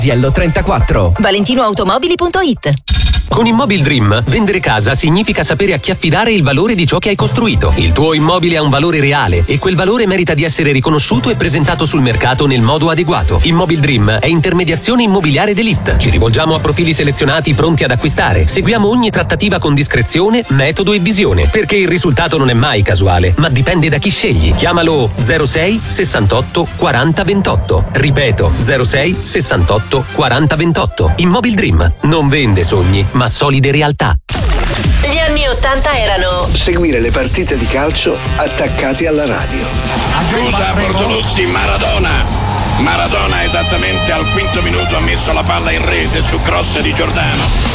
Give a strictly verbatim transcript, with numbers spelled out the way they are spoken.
Ziello trentaquattro. valentinoautomobili punto it. Con Immobil Dream, vendere casa significa sapere a chi affidare il valore di ciò che hai costruito. Il tuo immobile ha un valore reale e quel valore merita di essere riconosciuto e presentato sul mercato nel modo adeguato. Immobil Dream è intermediazione immobiliare d'élite. Ci rivolgiamo a profili selezionati pronti ad acquistare. Seguiamo ogni trattativa con discrezione, metodo e visione, perché il risultato non è mai casuale, ma dipende da chi scegli. Chiamalo zero sei sessantotto quaranta ventotto. Ripeto, zero sei sessantotto quaranta ventotto. Immobil Dream non vende sogni, ma solide realtà. Gli anni ottanta erano seguire le partite di calcio attaccati alla radio. Scusa Bortoluzzi, Maradona Maradona esattamente al quinto minuto ha messo la palla in rete su cross di Giordano.